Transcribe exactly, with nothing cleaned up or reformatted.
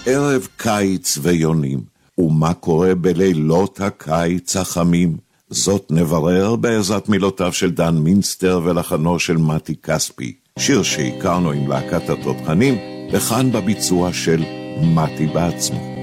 ערב קיץ ויונים, ומה קורה בלילות הקיץ החמים? זאת נברר בעזרת מילותיו של דן מינסטר ולחנו של מתי כספי, שיר שהכרנו עם להקת התותחנים, וכאן בביצוע של מתי בעצמו.